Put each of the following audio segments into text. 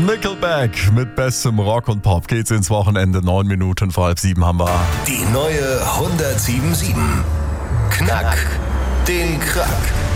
Nickelback mit bestem Rock und Pop geht's ins Wochenende. 9 Minuten vor 6:30 haben wir. Die neue 107.7. Knack den Krack.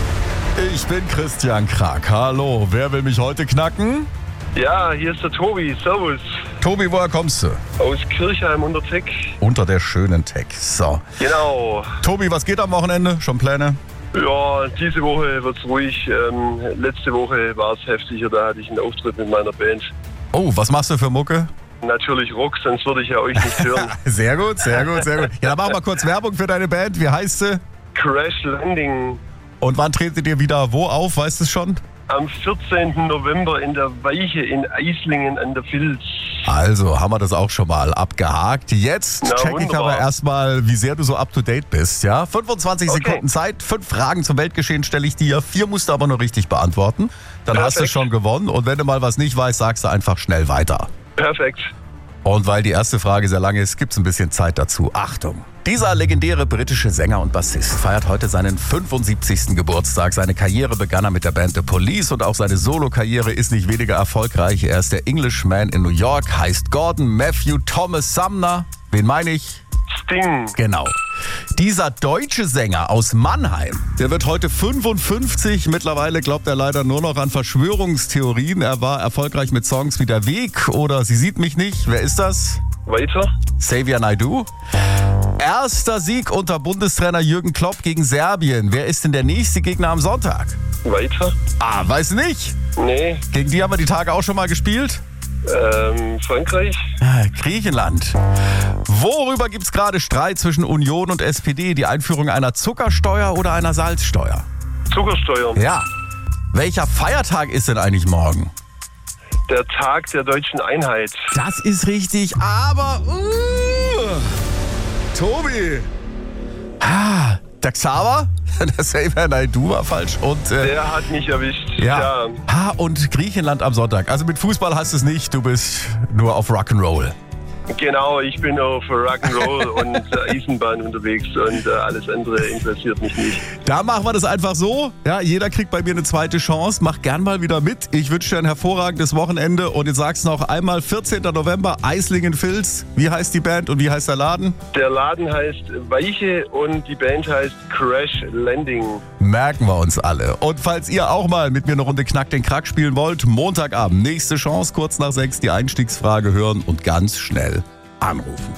Ich bin Christian Krack. Hallo, wer will mich heute knacken? Ja, hier ist der Tobi. Servus. Tobi, woher kommst du? Aus Kirchheim unter Teck. Unter der schönen Teck. So. Genau. Tobi, was geht am Wochenende? Schon Pläne? Ja, diese Woche wird's ruhig. Letzte Woche war es heftiger, da hatte ich einen Auftritt mit meiner Band. Oh, was machst du für Mucke? Natürlich Rock, sonst würde ich ja euch nicht hören. Sehr gut, sehr gut, sehr gut. Ja, dann mach mal kurz Werbung für deine Band. Wie heißt sie? Crash Landing. Und wann tretet ihr wieder wo auf? Weißt du es schon? Am 14. November in der Weiche in Eislingen an der Vils. Also, haben wir das auch schon mal abgehakt. Jetzt Na, check ich wunderbar. aber erstmal, wie sehr du so up to date bist. Ja? 25 Okay. Sekunden Zeit, 5 Fragen zum Weltgeschehen stelle ich dir. 4 musst du aber nur richtig beantworten. Dann hast du Perfekt. schon gewonnen. Und wenn du mal was nicht weißt, sagst du einfach schnell weiter. Perfekt. Und weil die erste Frage sehr lang ist, gibt es ein bisschen Zeit dazu. Achtung! Dieser legendäre britische Sänger und Bassist feiert heute seinen 75. Geburtstag. Seine Karriere begann er mit der Band The Police und auch seine Solo-Karriere ist nicht weniger erfolgreich. Er ist der Englishman in New York, heißt Gordon Matthew Thomas Sumner. Wen meine ich? Sting. Genau. Dieser deutsche Sänger aus Mannheim, der wird heute 55. Mittlerweile glaubt er leider nur noch an Verschwörungstheorien. Er war erfolgreich mit Songs wie Der Weg oder Sie sieht mich nicht. Wer ist das? Weiter. Xavier Naidoo. Erster Sieg unter Bundestrainer Jürgen Klopp gegen Serbien. Wer ist denn der nächste Gegner am Sonntag? Weiter. Ah, weiß nicht. Nee. Gegen die haben wir die Tage auch schon mal gespielt. Frankreich. Griechenland. Worüber gibt es gerade Streit zwischen Union und SPD? Die Einführung einer Zuckersteuer oder einer Salzsteuer? Zuckersteuer. Ja. Welcher Feiertag ist denn eigentlich morgen? Der Tag der deutschen Einheit. Das ist richtig, aber... Tobi. Der Xaver? Der Xavier Naidoo war falsch. Und, Der hat mich erwischt. ja. Und Griechenland am Sonntag. Also mit Fußball hast du es nicht, du bist nur auf Rock'n'Roll. Genau, ich bin auf Rock'n'Roll und Eisenbahn unterwegs und alles andere interessiert mich nicht. Da machen wir das einfach so. Ja, jeder kriegt bei mir eine zweite Chance. Mach gern mal wieder mit. Ich wünsche dir ein hervorragendes Wochenende. Und jetzt sagst du noch einmal, 14. November, Eislingen-Vils. Wie heißt die Band und wie heißt der Laden? Der Laden heißt Weiche und die Band heißt Crash Landing. Merken wir uns alle. Und falls ihr auch mal mit mir eine Runde Knack den Krack spielen wollt, Montagabend, nächste Chance, kurz nach 6, die Einstiegsfrage hören und ganz schnell anrufen.